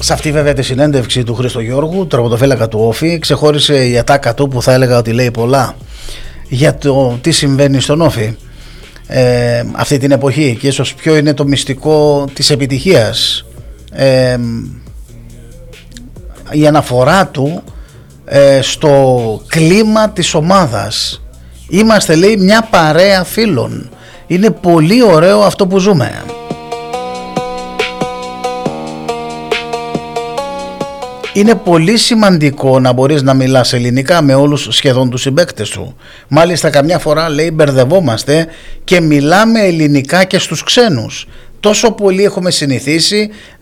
Σε αυτή βέβαια τη συνέντευξη του Χρήστο Γιώργου, τερματοφύλακα του Όφη, ξεχώρισε η ατάκα του που θα έλεγα ότι λέει πολλά για το τι συμβαίνει στον Όφη αυτή την εποχή και ίσως ποιο είναι το μυστικό της επιτυχίας. Η αναφορά του στο κλίμα της ομάδας. Είμαστε, λέει, μια παρέα φίλων. Είναι πολύ ωραίο αυτό που ζούμε. Είναι πολύ σημαντικό να μπορείς να μιλάς ελληνικά με όλους σχεδόν τους συμπαίκτες σου. Μάλιστα καμιά φορά, λέει, μπερδευόμαστε και μιλάμε ελληνικά και στους ξένους. Τόσο πολύ έχουμε συνηθίσει